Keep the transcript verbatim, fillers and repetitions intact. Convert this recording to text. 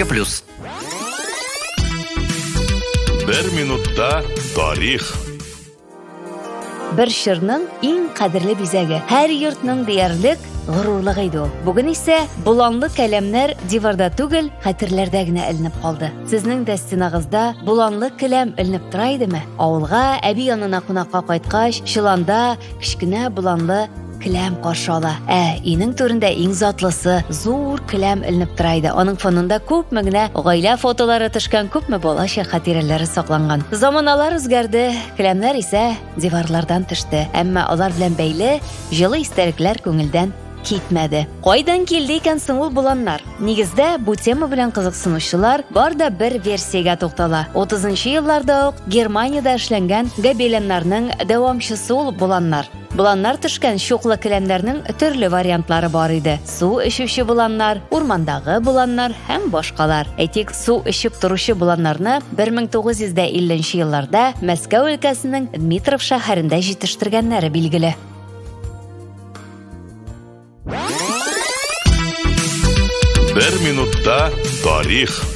ике плюс. Бер минутта тарих. Бер шырның иң кадерле бизәге. Һәр йортның диярлек горурлыгы иде ул. Бүген исә буланлы каләмнәр диварда түгел, хәтерләрдә генә эленеп калды. Сезнең дә стенагызда буланлы каләм эленеп тора идеме? Авылга, әби янына кунакка кайткач, чыланда кичкенә буланлы каләм каршы ала. Ә өйнең түрендә иң затлысы зур каләм эленеп тора иде. Аның фонында күпме генә гаилә фотолары төшкән, күпме балачак хатирәләре сакланган. Заманалар үзгәрде, каләмнәр исә диварлардан төште. Әмма алар белән бәйле җылы истәлекләр күңелдән китмәде. Кайдан килде икән соң ул буланнар? Нигездә бу тема белән кызыксынучылар бар да бер версиягә туктала. утызынчы елларда ук Германиядә эшләнгән гобеленнарның дәвамчысы ул буланнар. Буланнар төшкән чуклы каләмнәрнең төрле вариантлары бар иде. Су эчүче буланнар, урмандагы буланнар һәм башкалар. Әйтик, су эчеп торучы буланнарны бер мең тугыз йөз илле елларда Мәскәү өлкәсенең Дмитров шәһәрендә җитештергәннәре билгеле. Бер минутта тарих.